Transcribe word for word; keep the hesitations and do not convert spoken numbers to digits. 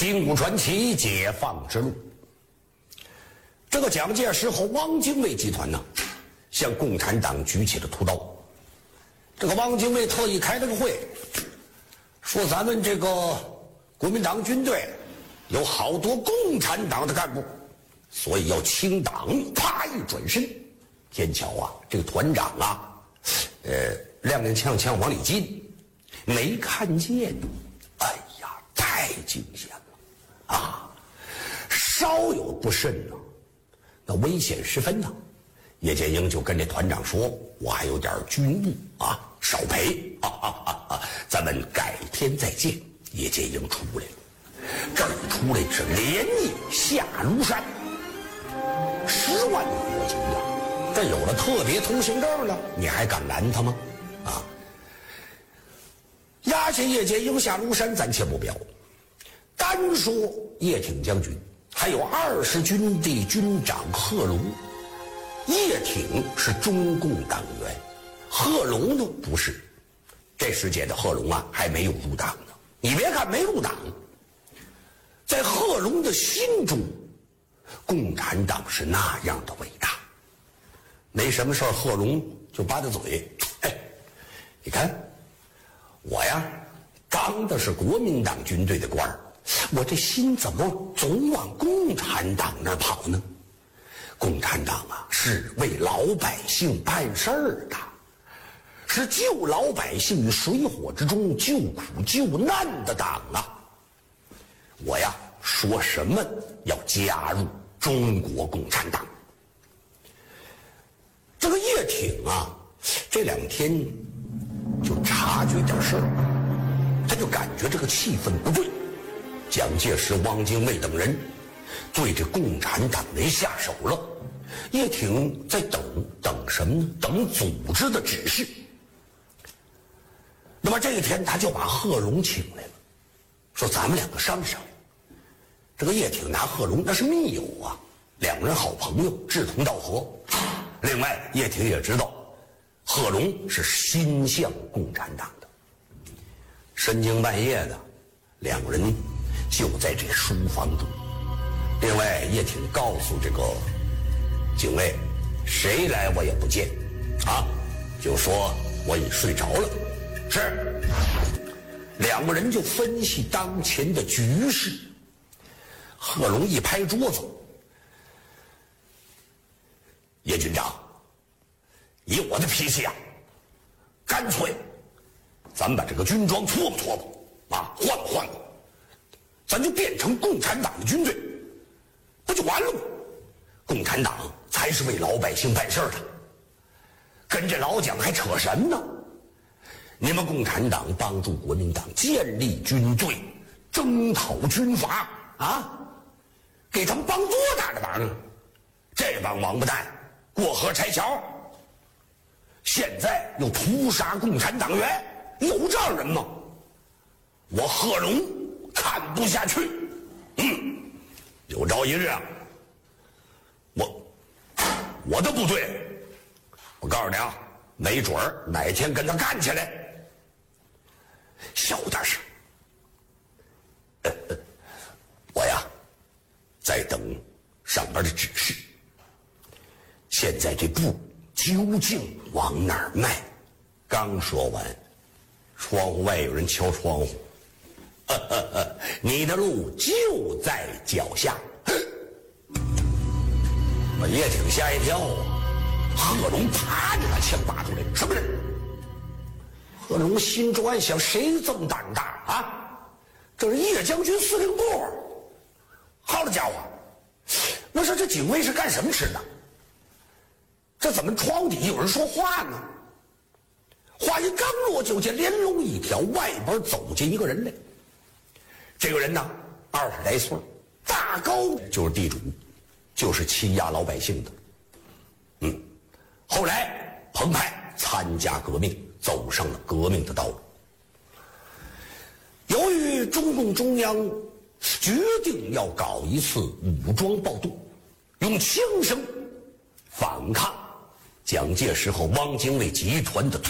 金谷传奇解放之路。这个蒋介石和汪精卫集团呢，向共产党举起了屠刀。这个汪精卫特意开了个会，说咱们这个国民党军队有好多共产党的干部，所以要清党。啪一转身，偏巧啊，这个团长啊，呃，踉踉跄跄往里进，没看见。哎呀，太惊险了啊！稍有不慎呢，那危险十分呢。叶剑英就跟这团长说：“我还有点军务啊，少陪啊啊啊啊！咱们改天再见。”叶剑英出来了，这一出来是连夜下庐山，十万火急呀！这有了特别通行证了，你还敢拦他吗？啊！押下叶剑英下庐山，咱且不表。单说叶挺将军，还有二十军的军长贺龙。叶挺是中共党员，贺龙呢不是。这时节的贺龙啊还没有入党呢。你别看没入党，在贺龙的心中，共产党是那样的伟大。没什么事儿，贺龙就吧嗒嘴：“哎，你看我呀，当的是国民党军队的官儿，我这心怎么总往共产党那儿跑呢？共产党啊，是为老百姓办事儿的，是救老百姓于水火之中救苦救难的党啊！我呀，说什么要加入中国共产党。”这个叶挺啊，这两天就察觉点事儿，他就感觉这个气氛不对。蒋介石、汪精卫等人对这共产党人下手了。叶挺在等等什么呢？等组织的指示。那么这一天，他就把贺龙请来了，说咱们两个商商。这个叶挺拿贺龙那是密友啊，两个人好朋友，志同道合。另外，叶挺也知道贺龙是心向共产党的。深更半夜的，两个人就在这书房中。另外，叶挺告诉这个警卫，谁来我也不见啊，就说我已睡着了。是，两个人就分析当前的局势。贺龙一拍桌子：“叶军长，以我的脾气啊，干脆咱们把这个军装脱吧脱吧，啊，换吧换吧，咱就变成共产党的军队，不就完了吗？共产党才是为老百姓办事的，跟这老蒋还扯什么呢？你们共产党帮助国民党建立军队，征讨军阀啊，给他们帮多大的忙啊！这帮王八蛋过河拆桥，现在又屠杀共产党员，有这样人吗？我贺龙看不下去。嗯，有朝一日啊，我我的部队，我告诉你啊，没准儿哪天跟他干起来。小点声。呃呃，我呀，在等上边的指示。现在这步究竟往哪儿迈？刚说完，窗户外有人敲窗户。呵呵呵，你的路就在脚下。把叶挺吓一跳啊！贺龙啪就把枪拔出来，什么人？贺龙心中暗想：谁这么胆大啊？这是叶将军司令部。好了家伙，我说这警卫是干什么吃的？这怎么窗底有人说话呢？话音刚落，就见连笼一条，外边走进一个人来。这个人呢，二十来岁，大高，就是地主，就是欺压老百姓的。嗯，后来彭湃参加革命，走上了革命的道路。由于中共中央决定要搞一次武装暴动，用枪声反抗蒋介石和汪精卫集团的